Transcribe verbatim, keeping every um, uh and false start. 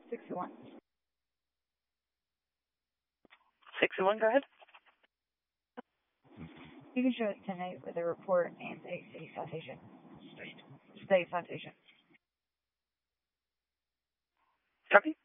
sixty-one. sixty-one, go ahead. You can show us ten eight with a report and a city citation. State. State citation. Copy.